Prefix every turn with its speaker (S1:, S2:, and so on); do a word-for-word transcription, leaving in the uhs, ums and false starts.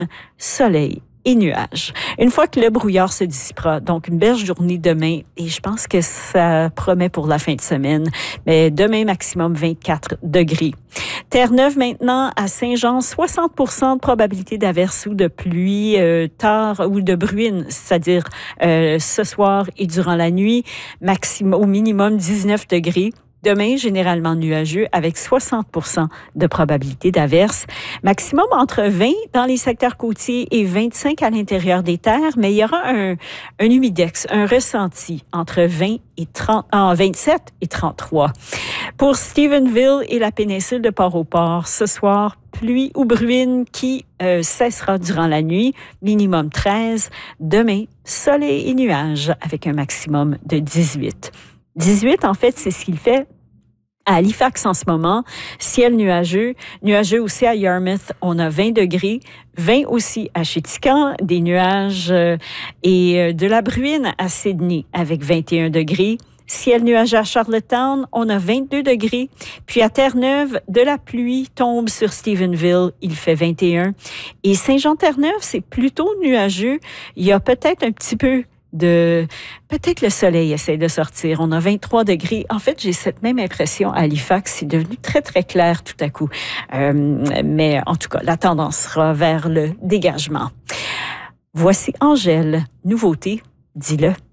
S1: soleil et nuages. Une fois que le brouillard se dissipera, donc une belle journée demain, et je pense que ça promet pour la fin de semaine, mais demain maximum vingt-quatre degrés. Terre-Neuve maintenant, à Saint-Jean, soixante pour cent de probabilité d'averse ou de pluie euh, tard ou de bruine, c'est-à-dire euh, ce soir et durant la nuit, maximum, au minimum dix-neuf degrés. Demain, généralement nuageux avec soixante pour cent de probabilité d'averse. Maximum entre vingt dans les secteurs côtiers et vingt-cinq à l'intérieur des terres, mais il y aura un, un humidex, un ressenti entre vingt et trente, ah, vingt-sept et trente-trois. Pour Stephenville et la péninsule de Port-au-Port, ce soir, pluie ou bruine qui euh, cessera durant la nuit, minimum treize. Demain, soleil et nuages avec un maximum de dix-huit. dix-huit, en fait, c'est ce qu'il fait à Halifax en ce moment. Ciel nuageux. Nuageux aussi à Yarmouth, on a vingt degrés. vingt aussi à Chéticamp, des nuages euh, et euh, de la bruine à Sydney avec vingt et un degrés. Ciel nuageux à Charlottetown, on a vingt-deux degrés. Puis à Terre-Neuve, de la pluie tombe sur Stephenville, il fait vingt et un. Et Saint-Jean-Terre-Neuve, c'est plutôt nuageux. Il y a peut-être un petit peu de... Peut-être le soleil essaie de sortir. On a vingt-trois degrés. En fait, j'ai cette même impression à Halifax. C'est devenu très, très clair tout à coup. Euh, mais en tout cas, la tendance sera vers le dégagement. Voici Angèle. Nouveauté, dis-le.